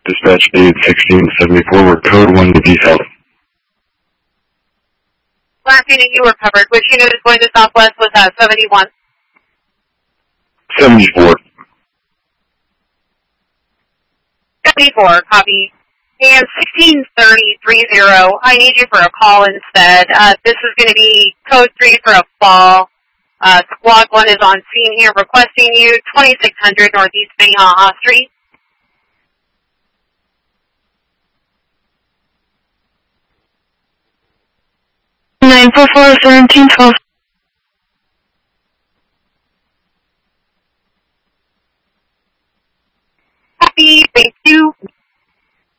Dispatch 81674, we're code 1 to be south. Last unit you were covered. Which unit is going to Southwest was at 71? 74. 74, copy. And 163030, I need you for a call instead. This is going to be code 3 for a fall. Squad 1 is on scene here requesting you, 2600 Northeast Minnehaha Street. 944-1712.